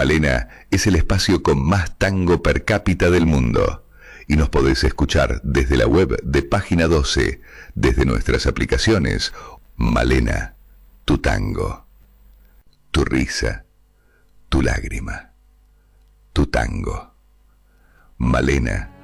Malena es el espacio con más tango per cápita del mundo. Y nos podés escuchar desde la web de Página 12, desde nuestras aplicaciones. Malena, tu tango, tu risa, tu lágrima, tu tango. Malena